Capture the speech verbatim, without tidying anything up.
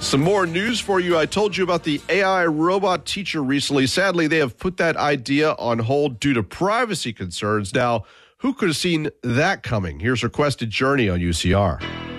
Some more news for you. I told you about the A I robot teacher recently. Sadly, they have put that idea on hold due to privacy concerns. Now, who could have seen that coming? Here's Requested Journey on U C R.